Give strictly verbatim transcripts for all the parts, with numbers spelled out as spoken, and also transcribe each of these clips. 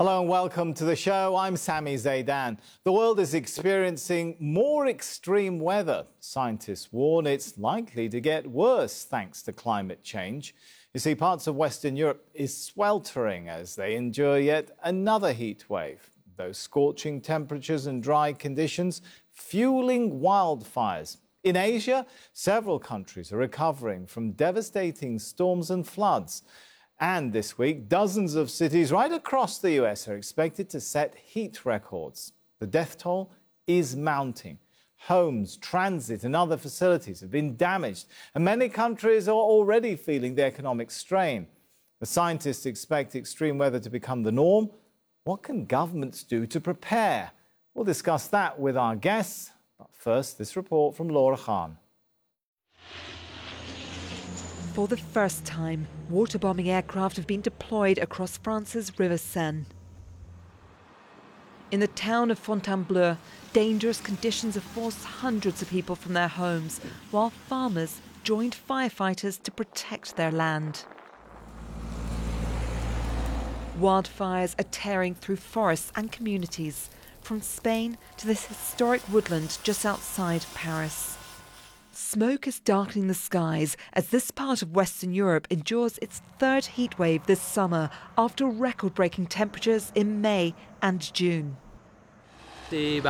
Hello and welcome to the show. I'm Sami Zaidan. The world is experiencing more extreme weather. Scientists warn it's likely to get worse thanks to climate change. You see, parts of Western Europe is sweltering as they endure yet another heat wave. Those scorching temperatures and dry conditions fueling wildfires. In Asia, several countries are recovering from devastating storms and floods. And this week, dozens of cities right across the U S are expected to set heat records. The death toll is mounting. Homes, transit and other facilities have been damaged, and many countries are already feeling the economic strain. The scientists expect extreme weather to become the norm. What can governments do to prepare? We'll discuss that with our guests. But first, this report from Laura Khan. For the first time, water-bombing aircraft have been deployed across France's River Seine. In the town of Fontainebleau, dangerous conditions have forced hundreds of people from their homes, while farmers joined firefighters to protect their land. Wildfires are tearing through forests and communities, from Spain to this historic woodland just outside Paris. Smoke is darkening the skies as this part of Western Europe endures its third heatwave this summer after record-breaking temperatures in May and June. This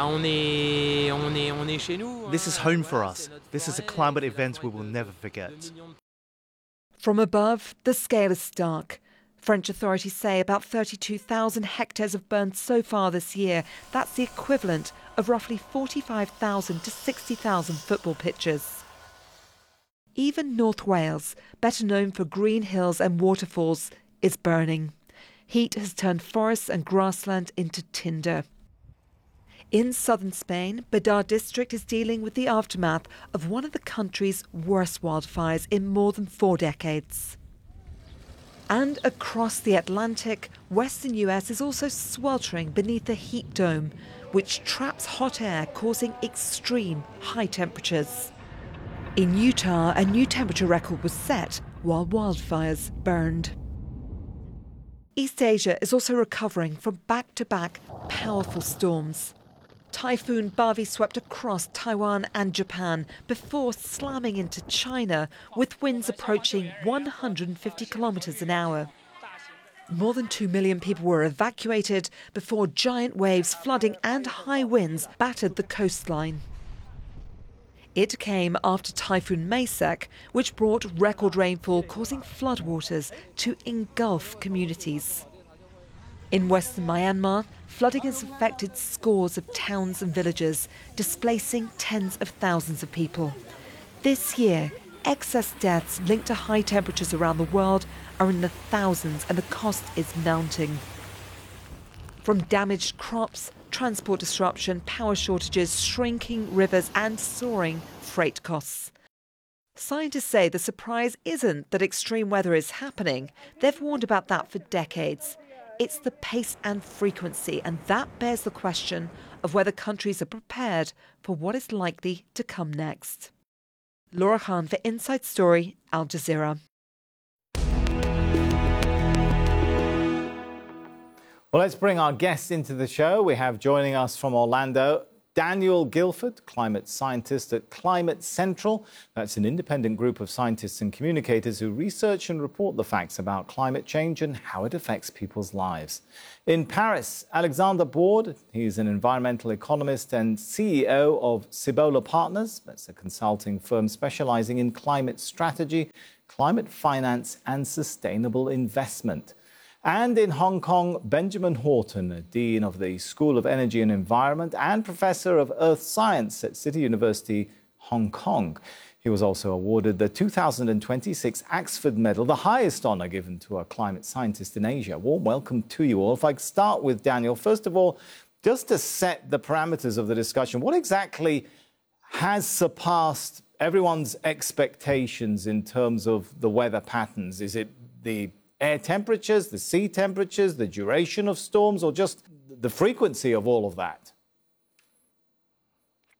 is home for us. This is a climate event we will never forget. From above, the scale is stark. French authorities say about thirty-two thousand hectares have burned so far this year. That's the equivalent of roughly forty-five thousand to sixty thousand football pitches. Even North Wales, better known for green hills and waterfalls, is burning. Heat has turned forests and grassland into tinder. In southern Spain, Badar district is dealing with the aftermath of one of the country's worst wildfires in more than four decades. And across the Atlantic, western U S is also sweltering beneath a heat dome, which traps hot air, causing extreme high temperatures. In Utah, a new temperature record was set while wildfires burned. East Asia is also recovering from back-to-back powerful storms. Typhoon Bavi swept across Taiwan and Japan before slamming into China with winds approaching one hundred fifty kilometres an hour. More than two million people were evacuated before giant waves, flooding and high winds battered the coastline. It came after Typhoon Maysek, which brought record rainfall, causing floodwaters to engulf communities. In western Myanmar, flooding has affected scores of towns and villages, displacing tens of thousands of people. This year, excess deaths linked to high temperatures around the world are in the thousands, and the cost is mounting. From damaged crops, transport disruption, power shortages, shrinking rivers and soaring freight costs. Scientists say the surprise isn't that extreme weather is happening. They've warned about that for decades. It's the pace and frequency, and that bears the question of whether countries are prepared for what is likely to come next. Laura Khan for Inside Story, Al Jazeera. Well, let's bring our guests into the show. We have joining us from Orlando, Daniel Guilford, climate scientist at Climate Central. That's an independent group of scientists and communicators who research and report the facts about climate change and how it affects people's lives. In Paris, Alexander Board, he's an environmental economist and C E O of Cibola Partners. That's a consulting firm specializing in climate strategy, climate finance and sustainable investment. And in Hong Kong, Benjamin Horton, a Dean of the School of Energy and Environment and Professor of Earth Science at City University, Hong Kong. He was also awarded the two thousand twenty-six Axford Medal, the highest honour given to a climate scientist in Asia. Warm welcome to you all. If I could start with Daniel, first of all, just to set the parameters of the discussion, what exactly has surpassed everyone's expectations in terms of the weather patterns? Is it the air temperatures, the sea temperatures, the duration of storms, or just the frequency of all of that?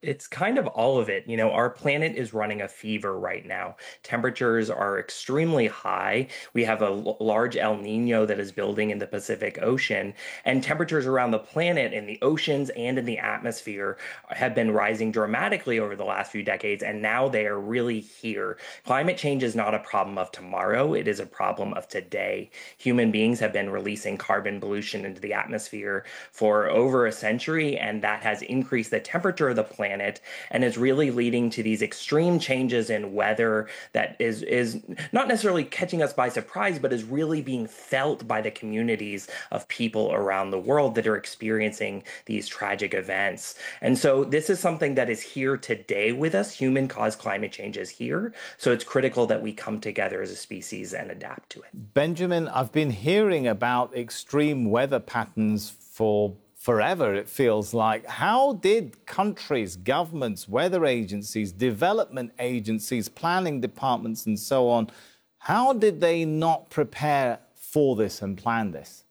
It's kind of all of it. You know, our planet is running a fever right now. Temperatures are extremely high. We have a l- large El Nino that is building in the Pacific Ocean, and temperatures around the planet in the oceans and in the atmosphere have been rising dramatically over the last few decades, and now they are really here. Climate change is not a problem of tomorrow, it is a problem of today. Human beings have been releasing carbon pollution into the atmosphere for over a century, and that has increased the temperature of the planet and is really leading to these extreme changes in weather that is is not necessarily catching us by surprise, but is really being felt by the communities of people around the world that are experiencing these tragic events. And so this is something that is here today with us. Human-caused climate change is here. So it's critical that we come together as a species and adapt to it. Benjamin, I've been hearing about extreme weather patterns for forever, it feels like. How did countries, governments, weather agencies, development agencies, planning departments and so on, how did they not prepare for this and plan this?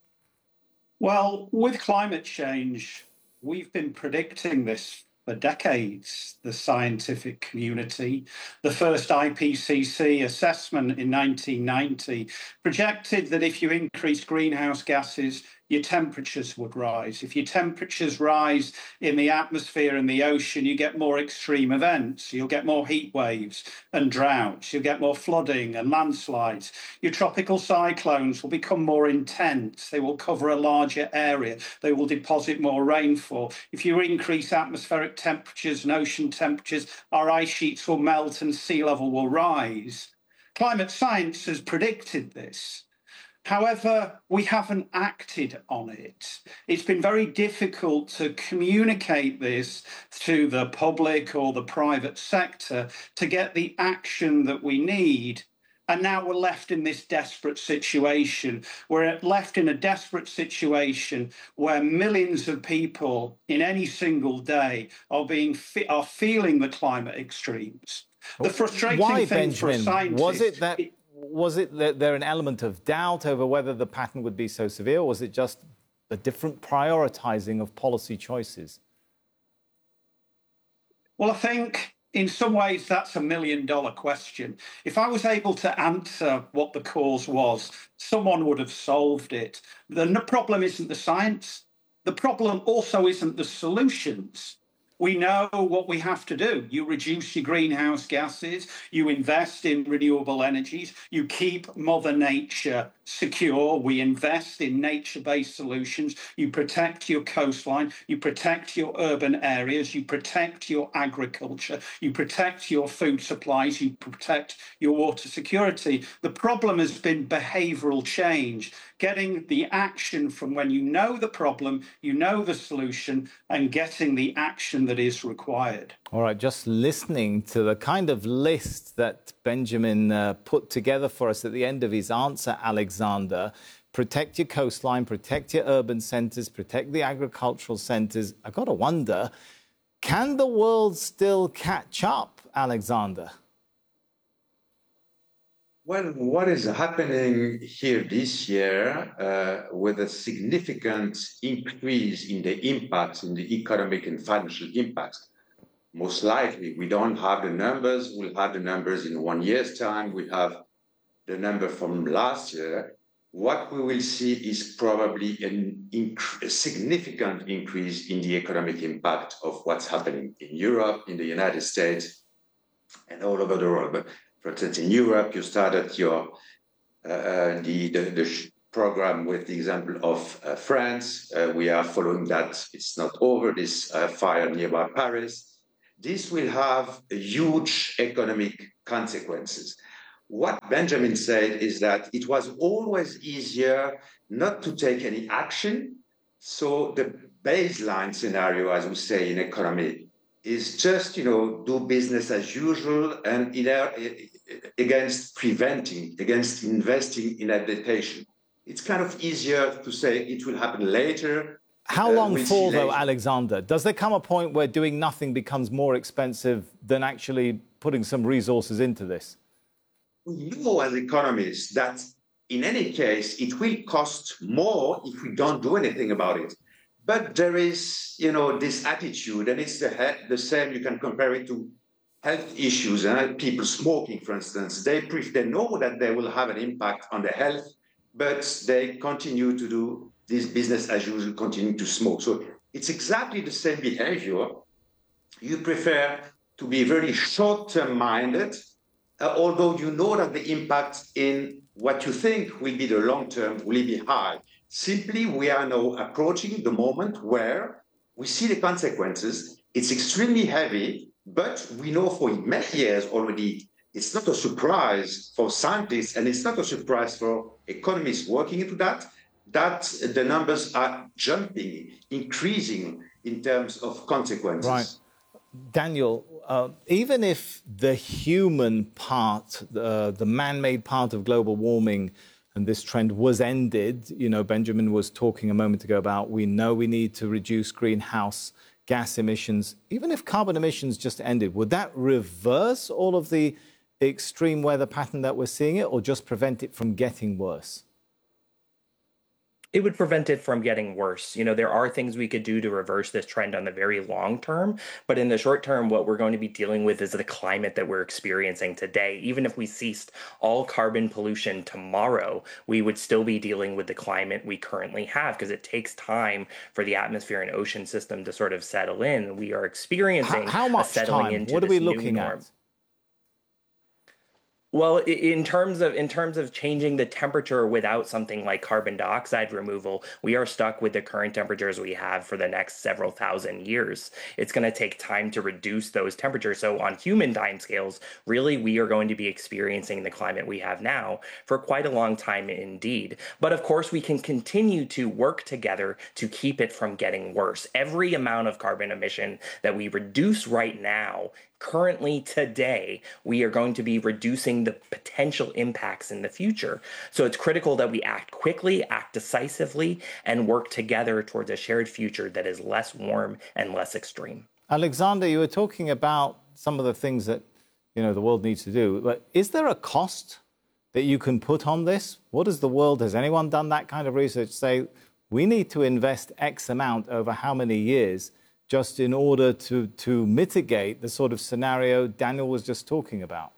Well, with climate change, we've been predicting this for decades, the scientific community. The first I P C C assessment in nineteen ninety projected that if you increase greenhouse gases, your temperatures would rise. If your temperatures rise in the atmosphere and the ocean, you get more extreme events. You'll get more heat waves and droughts. You'll get more flooding and landslides. Your tropical cyclones will become more intense. They will cover a larger area. They will deposit more rainfall. If you increase atmospheric temperatures and ocean temperatures, our ice sheets will melt and sea level will rise. Climate science has predicted this. However, we haven't acted on it. It's been very difficult to communicate this to the public or the private sector to get the action that we need. And now we're left in this desperate situation. We're left in a desperate situation where millions of people in any single day are being are feeling the climate extremes. The frustrating Why, thing Benjamin? for a scientist... Was it that... Was it that there an element of doubt over whether the pattern would be so severe, or was it just a different prioritizing of policy choices? Well, I think in some ways that's a million dollar question. If I was able to answer what the cause was, someone would have solved it. The problem isn't the science. The problem also isn't the solutions. We know what we have to do. You reduce your greenhouse gases, you invest in renewable energies, you keep Mother Nature secure, we invest in nature-based solutions, you protect your coastline, you protect your urban areas, you protect your agriculture, you protect your food supplies, you protect your water security. The problem has been behavioural change, getting the action from when you know the problem, you know the solution, and getting the action that is required. All right, just listening to the kind of list that Benjamin uh, put together for us at the end of his answer, Alexander, protect your coastline, protect your urban centres, protect the agricultural centres. I've got to wonder, can the world still catch up, Alexander? Well, what is happening here this year uh, with a significant increase in the impact, in the economic and financial impact, most likely we don't have the numbers. We'll have the numbers in one year's time. We have the number from last year. What we will see is probably an inc- a significant increase in the economic impact of what's happening in Europe, in the United States, and all over the world. But for instance, in Europe, you started your uh, the, the, the sh- program with the example of uh, France. Uh, we are following that. It's not over, this uh, fire nearby Paris. This will have huge economic consequences. What Benjamin said is that it was always easier not to take any action. So the baseline scenario, as we say in economy, is just, you know, do business as usual and in our, against preventing, against investing in adaptation. It's kind of easier to say it will happen later. How long uh, we'll for, though, later. Alexander? Does there come a point where doing nothing becomes more expensive than actually putting some resources into this? We know as economists that in any case, it will cost more if we don't do anything about it. But there is, you know, this attitude, and it's the, the same. You can compare it to health issues. And people smoking, for instance, they they know that they will have an impact on their health, but they continue to do this business as usual, continue to smoke. So it's exactly the same behavior. You prefer to be very short-term minded, uh, although you know that the impact in what you think will be the long term will be high. Simply, we are now approaching the moment where we see the consequences. It's extremely heavy, but we know for many years already, it's not a surprise for scientists, and it's not a surprise for economists working into that, that the numbers are jumping, increasing in terms of consequences. Right. Daniel, uh, even if the human part, uh, the man-made part of global warming and this trend was ended, you know, Benjamin was talking a moment ago about we know we need to reduce greenhouse gas emissions. Even if carbon emissions just ended, would that reverse all of the extreme weather pattern that we're seeing it, or just prevent it from getting worse? It would prevent it from getting worse. You know, there are things we could do to reverse this trend on the very long term, but in the short term, what we're going to be dealing with is the climate that we're experiencing today. Even if we ceased all carbon pollution tomorrow, we would still be dealing with the climate we currently have, because it takes time for the atmosphere and ocean system to sort of settle in. We are experiencing how, how much a settling time? into What are this we looking new norm. at? Well, in terms of in terms of changing the temperature without something like carbon dioxide removal, we are stuck with the current temperatures we have for the next several thousand years. It's going to take time to reduce those temperatures. So on human timescales, really, we are going to be experiencing the climate we have now for quite a long time indeed. But of course, we can continue to work together to keep it from getting worse. Every amount of carbon emission that we reduce right now, currently today, we are going to be reducing the potential impacts in the future. So it's critical that we act quickly, act decisively, and work together towards a shared future that is less warm and less extreme. Alexander, you were talking about some of the things that, you know, the world needs to do, but is there a cost that you can put on this? What does the world, has anyone done that kind of research, say we need to invest X amount over how many years just in order to, to mitigate the sort of scenario Daniel was just talking about?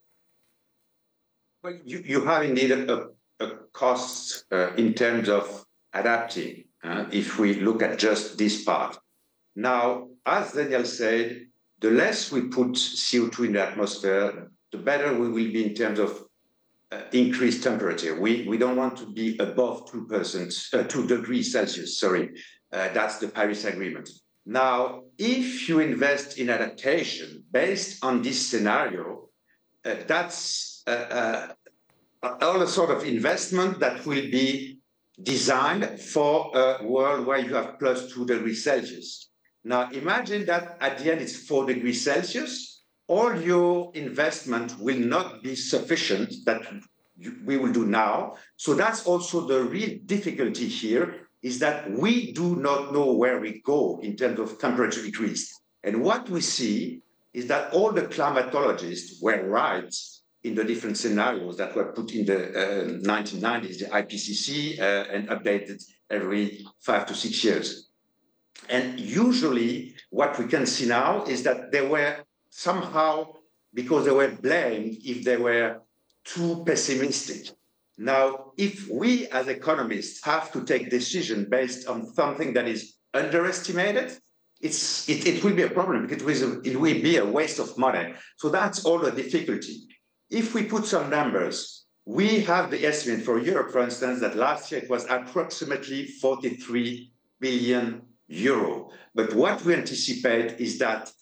Well, you, you have indeed a, a cost uh, in terms of adapting, uh, if we look at just this part. Now, as Daniel said, the less we put C O two in the atmosphere, the better we will be in terms of uh, increased temperature. We, we don't want to be above two percent, uh, two degrees Celsius, sorry. Uh, that's the Paris Agreement. Now, if you invest in adaptation based on this scenario, uh, that's uh, uh, all a sort of investment that will be designed for a world where you have plus two degrees Celsius. Now, imagine that at the end it's four degrees Celsius. All your investment will not be sufficient that we will do now. So that's also the real difficulty here, is that we do not know where we go in terms of temperature decrease. And what we see is that all the climatologists were right in the different scenarios that were put in the uh, nineteen nineties, the I P C C, uh, and updated every five to six years. And usually what we can see now is that they were somehow, because they were blamed if they were too pessimistic. Now, if we as economists have to take decisions based on something that is underestimated, it's, it, it will be a problem, because it will, it will be a waste of money. So that's all the difficulty. If we put some numbers, we have the estimate for Europe, for instance, that last year it was approximately forty-three billion euro. But what we anticipate is that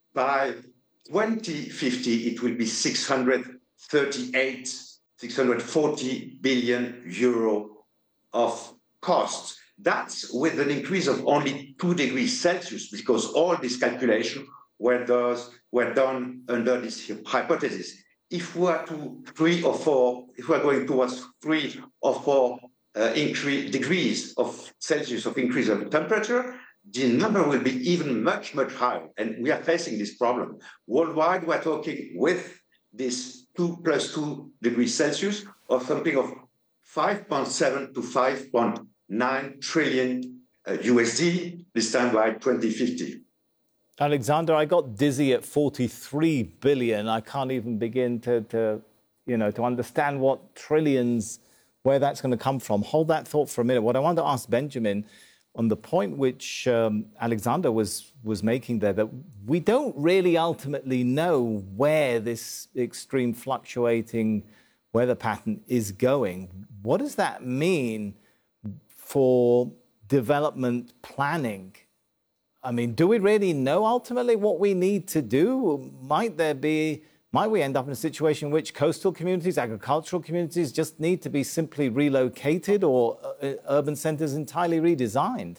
by twenty fifty, it will be six hundred thirty-eight, six hundred forty billion euro of costs. That's with an increase of only two degrees Celsius, because all these calculations were, those, were done under this hypothesis. If we are to three or four, if we are going towards three or four uh, increase, degrees of Celsius of increase of temperature, the number will be even much, much higher. And we are facing this problem. Worldwide, we're talking with this two plus two degrees Celsius of something of five point seven to five point nine trillion uh, U S D this time by twenty fifty. Alexander, I got dizzy at forty-three billion. I can't even begin to, to, you know, to understand what trillions, where that's going to come from. Hold that thought for a minute. What I wanted to ask Benjamin, on the point which um, Alexander was was making there, that we don't really ultimately know where this extreme fluctuating weather pattern is going. What does that mean for development planning? I mean, do we really know ultimately what we need to do? Might there be, might we end up in a situation in which coastal communities, agricultural communities just need to be simply relocated, or uh, urban centres entirely redesigned?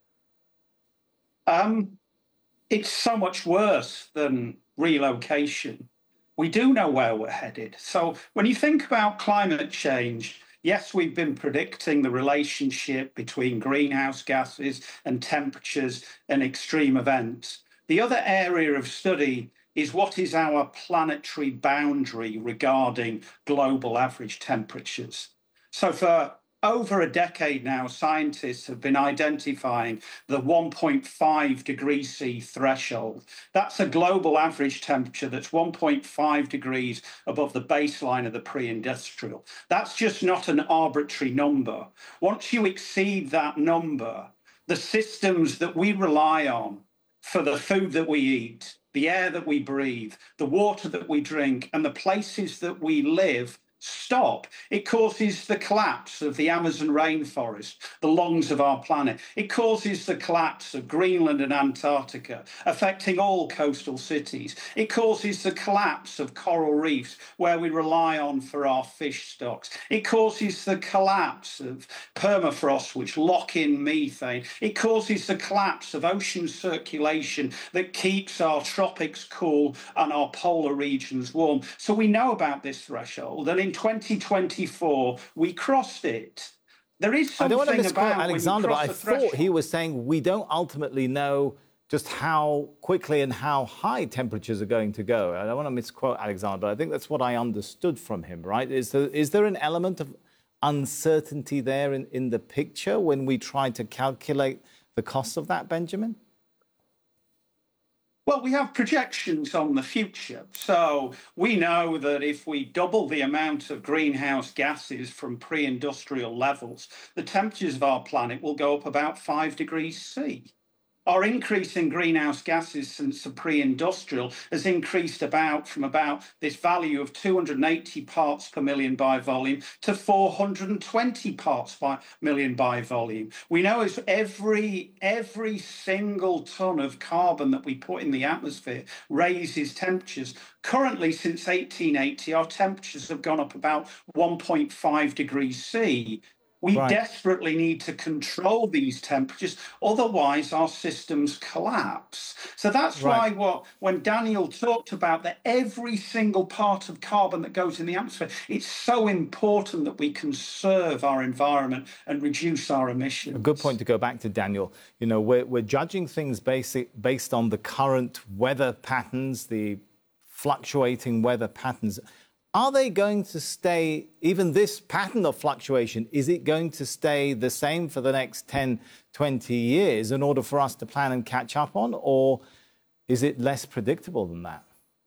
Um, it's so much worse than relocation. We do know where we're headed. So when you think about climate change, yes, we've been predicting the relationship between greenhouse gases and temperatures and extreme events. The other area of study is what is our planetary boundary regarding global average temperatures. So for over a decade now, scientists have been identifying the one point five degrees C threshold. That's a global average temperature that's one point five degrees above the baseline of the pre-industrial. That's just not an arbitrary number. Once you exceed that number, the systems that we rely on for the food that we eat, the air that we breathe, the water that we drink, and the places that we live stop. It causes the collapse of the Amazon rainforest, the lungs of our planet. It causes the collapse of Greenland and Antarctica, affecting all coastal cities. It causes the collapse of coral reefs, where we rely on for our fish stocks. It causes the collapse of permafrost, which lock in methane. It causes the collapse of ocean circulation that keeps our tropics cool and our polar regions warm. So we know about this threshold, and in twenty twenty-four, we crossed it. There is something I don't want to misquote about Alexander, but I thought threshold. he was saying we don't ultimately know just how quickly and how high temperatures are going to go. I don't want to misquote Alexander, but I think that's what I understood from him, right? Is there, is there an element of uncertainty there in, in the picture when we try to calculate the cost of that, Benjamin? Well, we have projections on the future. So we know that if we double the amount of greenhouse gases from pre-industrial levels, the temperatures of our planet will go up about five degrees C. Our increase in greenhouse gases since the pre-industrial has increased about from about this value of two hundred eighty parts per million by volume to four hundred twenty parts per million by volume. We know as every, every single ton of carbon that we put in the atmosphere raises temperatures. Currently, since eighteen eighty, our temperatures have gone up about one point five degrees C. We right. desperately need to control these temperatures, otherwise our systems collapse. So that's right. why what when Daniel talked about that every single part of carbon that goes in the atmosphere, it's so important that we conserve our environment and reduce our emissions. A good point to go back to, Daniel. You know, we're, we're judging things basic, based on the current weather patterns, the fluctuating weather patterns. Are they going to stay, even this pattern of fluctuation, is it going to stay the same for the next ten, twenty years in order for us to plan and catch up on? Or is it less predictable than that?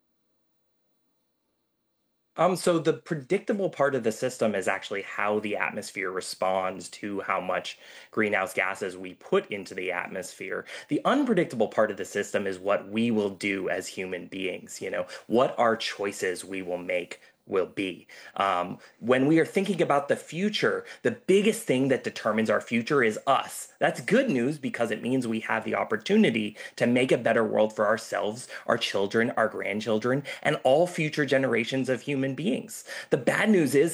Um, so the predictable part of the system is actually how the atmosphere responds to how much greenhouse gases we put into the atmosphere. The unpredictable part of the system is what we will do as human beings, you know, what our choices we will make will be. Um, when we are thinking about the future, the biggest thing that determines our future is us. That's good news because it means we have the opportunity to make a better world for ourselves, our children, our grandchildren, and all future generations of human beings. The bad news is